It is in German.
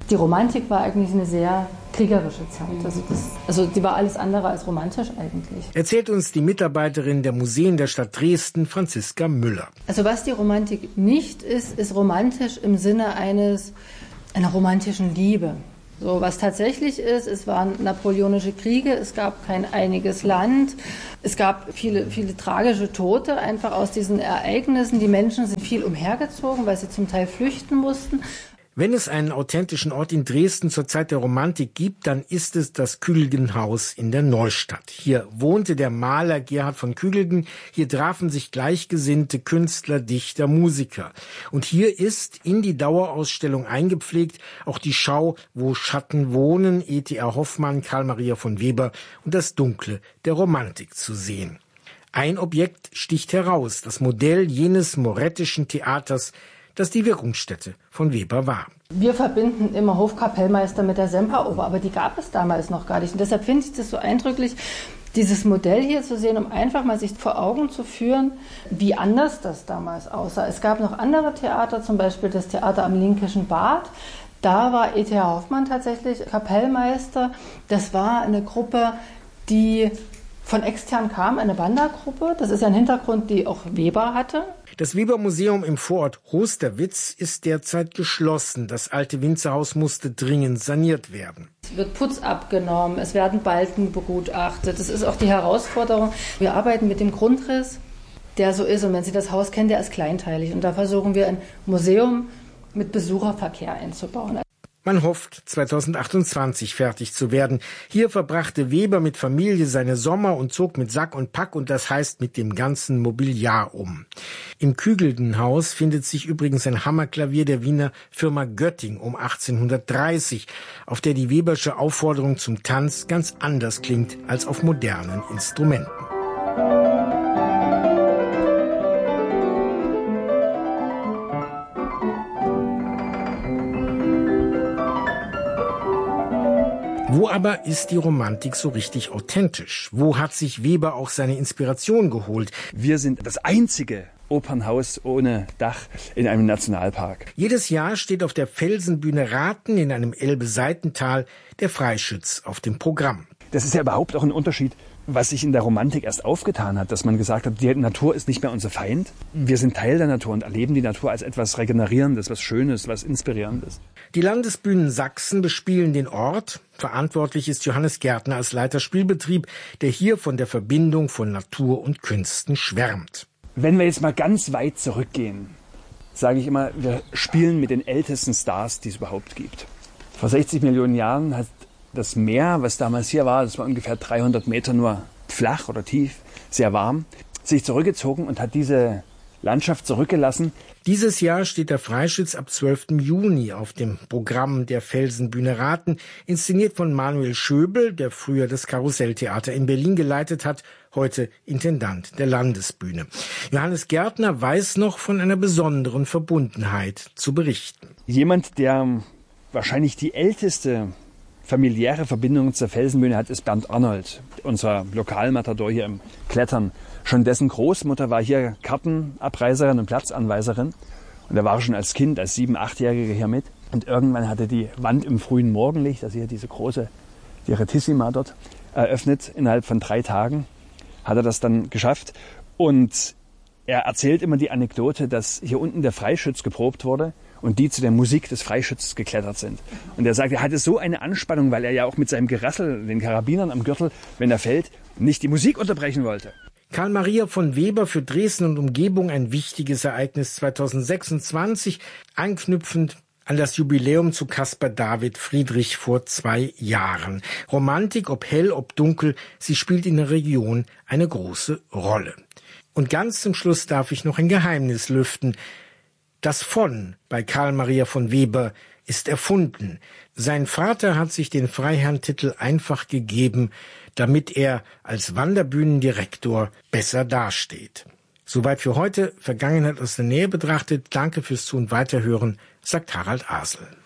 Die Romantik war eigentlich eine sehr kriegerische Zeit. Also die war alles andere als romantisch eigentlich. Erzählt uns die Mitarbeiterin der Museen der Stadt Dresden, Franziska Müller. Also was die Romantik nicht ist, ist romantisch im Sinne einer romantischen Liebe. So, was tatsächlich ist, es waren napoleonische Kriege, es gab kein einiges Land, es gab viele, viele tragische Tote einfach aus diesen Ereignissen. Die Menschen sind viel umhergezogen, weil sie zum Teil flüchten mussten. Wenn es einen authentischen Ort in Dresden zur Zeit der Romantik gibt, dann ist es das Kügelgenhaus in der Neustadt. Hier wohnte der Maler Gerhard von Kügelgen, hier trafen sich gleichgesinnte Künstler, Dichter, Musiker. Und hier ist in die Dauerausstellung eingepflegt auch die Schau Wo Schatten wohnen, E.T.A. Hoffmann, Karl Maria von Weber und das Dunkle der Romantik zu sehen. Ein Objekt sticht heraus, das Modell jenes morettischen Theaters, das die Wirkungsstätte von Weber war. Wir verbinden immer Hofkapellmeister mit der Semperoper, aber die gab es damals noch gar nicht. Und deshalb finde ich das so eindrücklich, dieses Modell hier zu sehen, um einfach mal sich vor Augen zu führen, wie anders das damals aussah. Es gab noch andere Theater, zum Beispiel das Theater am Linkischen Bad. Da war E.T.A. Hoffmann tatsächlich Kapellmeister. Das war eine Gruppe, die von extern kam, eine Wandergruppe. Das ist ja ein Hintergrund, die auch Weber hatte. Das Weber-Museum im Vorort Hosterwitz ist derzeit geschlossen. Das alte Winzerhaus musste dringend saniert werden. Es wird Putz abgenommen, es werden Balken begutachtet. Das ist auch die Herausforderung. Wir arbeiten mit dem Grundriss, der so ist. Und wenn Sie das Haus kennen, der ist kleinteilig. Und da versuchen wir ein Museum mit Besucherverkehr einzubauen. Man hofft, 2028 fertig zu werden. Hier verbrachte Weber mit Familie seine Sommer und zog mit Sack und Pack, und das heißt mit dem ganzen Mobiliar um. Im Kügelgenhaus findet sich übrigens ein Hammerklavier der Wiener Firma Götting um 1830, auf der die Webersche Aufforderung zum Tanz ganz anders klingt als auf modernen Instrumenten. Wo aber ist die Romantik so richtig authentisch? Wo hat sich Weber auch seine Inspiration geholt? Wir sind das einzige Opernhaus ohne Dach in einem Nationalpark. Jedes Jahr steht auf der Felsenbühne Rathen in einem Elbe-Seitental der Freischütz auf dem Programm. Das ist ja überhaupt auch ein Unterschied, was sich in der Romantik erst aufgetan hat, dass man gesagt hat, die Natur ist nicht mehr unser Feind. Wir sind Teil der Natur und erleben die Natur als etwas Regenerierendes, was Schönes, was Inspirierendes. Die Landesbühnen Sachsen bespielen den Ort. Verantwortlich ist Johannes Gärtner als Leiter Spielbetrieb, der hier von der Verbindung von Natur und Künsten schwärmt. Wenn wir jetzt mal ganz weit zurückgehen, sage ich immer, wir spielen mit den ältesten Stars, die es überhaupt gibt. Vor 60 Millionen Jahren hat das Meer, was damals hier war, das war ungefähr 300 Meter nur flach oder tief, sehr warm, sich zurückgezogen und hat diese Landschaft zurückgelassen. Dieses Jahr steht der Freischütz ab 12. Juni auf dem Programm der Felsenbühne Rathen, inszeniert von Manuel Schöbel, der früher das Karusselltheater in Berlin geleitet hat, heute Intendant der Landesbühne. Johannes Gärtner weiß noch von einer besonderen Verbundenheit zu berichten. Jemand, der wahrscheinlich die älteste familiäre Verbindung zur Felsenbühne hat, ist Bernd Arnold, unser Lokalmatador hier im Klettern. Schon dessen Großmutter war hier Kartenabreiserin und Platzanweiserin. Und er war schon als Kind, als 7-, 8-Jähriger hier mit. Und irgendwann hatte die Wand im frühen Morgenlicht, also hier diese große Direttissima dort, eröffnet. Innerhalb von 3 Tagen hat er das dann geschafft. Und er erzählt immer die Anekdote, dass hier unten der Freischütz geprobt wurde und die zu der Musik des Freischützes geklettert sind. Und er sagt, er hatte so eine Anspannung, weil er ja auch mit seinem Gerassel, den Karabinern am Gürtel, wenn er fällt, nicht die Musik unterbrechen wollte. Karl Maria von Weber für Dresden und Umgebung ein wichtiges Ereignis 2026, anknüpfend an das Jubiläum zu Caspar David Friedrich vor 2 Jahren. Romantik, ob hell, ob dunkel, sie spielt in der Region eine große Rolle. Und ganz zum Schluss darf ich noch ein Geheimnis lüften. Das von bei Karl Maria von Weber ist erfunden. Sein Vater hat sich den Freiherrentitel einfach gegeben, damit er als Wanderbühnendirektor besser dasteht. Soweit für heute, Vergangenheit aus der Nähe betrachtet. Danke fürs Zu- und Weiterhören, sagt Harald Asel.